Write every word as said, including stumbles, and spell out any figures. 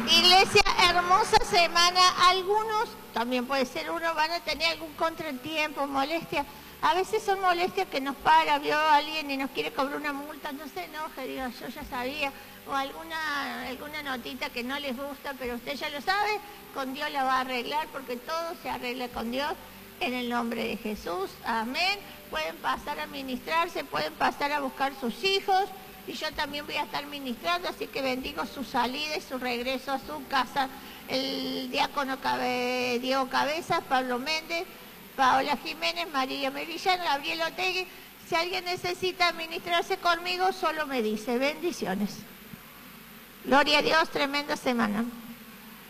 Iglesia, hermosa semana. Algunos, también puede ser uno, van a tener algún contratiempo, molestia. A veces son molestias que nos para, vio a alguien y nos quiere cobrar una multa, no se enoje, digo, yo ya sabía. O alguna, alguna notita que no les gusta, pero usted ya lo sabe, con Dios la va a arreglar, porque todo se arregla con Dios. En el nombre de Jesús, amén. Pueden pasar a ministrarse, pueden pasar a buscar sus hijos. Y yo también voy a estar ministrando, así que bendigo su salida y su regreso a su casa. El diácono Cabe, Diego Cabezas, Pablo Méndez, Paola Jiménez, María Merillán, Gabriel Otegui. Si alguien necesita ministrarse conmigo, solo me dice. Bendiciones. Gloria a Dios, tremenda semana.